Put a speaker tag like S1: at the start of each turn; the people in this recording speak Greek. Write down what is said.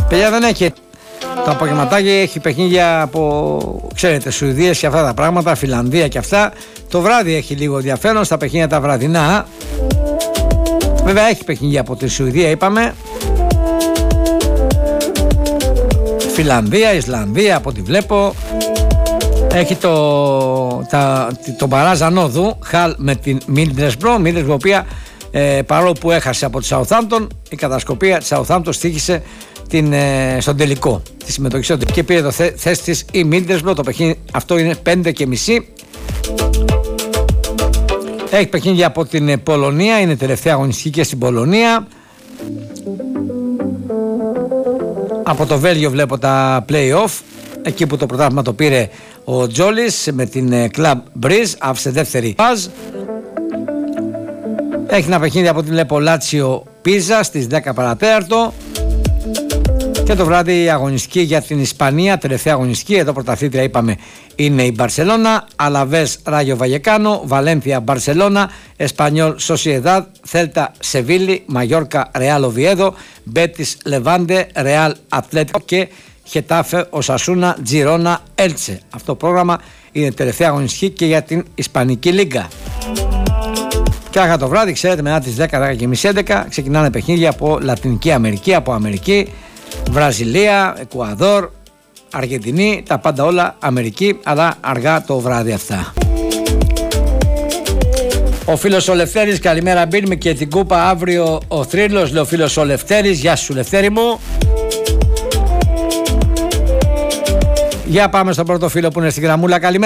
S1: Παιδιά, δεν έχει. Το απογευματάκι έχει παιχνίδια από, ξέρετε, Σουηδίες και αυτά τα πράγματα, Φιλανδία και αυτά. Το βράδυ έχει λίγο ενδιαφέρον στα παιχνίδια τα βραδινά. Βέβαια έχει παιχνίδια από τη Σουηδία, είπαμε. Φιλανδία, Ισλανδία, από ό,τι βλέπω. Έχει το μπαράζ ανόδου, Χαλ με την Μίντρεσμπρο, η οποία παρόλο που έχασε από τη Southampton, η κατασκοπία της Southampton στοίχησε στον τελικό τη συμμετοχή και πήρε το θέση της η Μίντρεσμπρο. Το παιχνίδι αυτό είναι 5:30. Έχει παιχνίδια από την Πολωνία, είναι τελευταία αγωνιστική και στην Πολωνία. Από το Βέλγιο βλέπω τα play-off, εκεί που το πρωτάθλημα το πήρε ο Τζόλις με την Club Breeze, άφησε δεύτερη παζ. Έχει ένα παιχνίδι από την Λέπο Λάτσιο Πίζα στις 10 παρατέταρτο. Και το βράδυ η αγωνιστική για την Ισπανία, τελευταία αγωνιστική. Εδώ πρωταθλήτρια είπαμε είναι η Μπαρσελόνα, Αλαβές Ράγιο Βαγεκάνο, Βαλένθια Μπαρσελόνα, Εσπανιόλ Σοσιεδάδ, Θέλτα Σεβίλη, Μαγιόρκα Ρεάλ Οβιέδο, Μπέτις Λεβάντε, Ρεάλ Ατλέτικο και Χετάφε Οσασούνα Τζιρόνα Έλτσε. Αυτό το πρόγραμμα είναι τελευταία αγωνιστική και για την Ισπανική Λίγκα. Και άγα το βράδυ, ξέρετε, μετά τις 10:30-11 ξεκινάνε παιχνίδια από Λατινική Αμερική, από Αμερική, Βραζιλία, Εκουαδόρ, Αργεντινή, τα πάντα όλα Αμερική, αλλά αργά το βράδυ αυτά. Ο φίλος ο Λευτέρης, καλημέρα, μπίνουμε και την κούπα αύριο ο θρύλος, λέει ο φίλος ο Λευτέρης. Γεια σου Λευτέρη μου. Για πάμε στον πρώτο φίλο που είναι στην γραμμούλα, καλημέρα.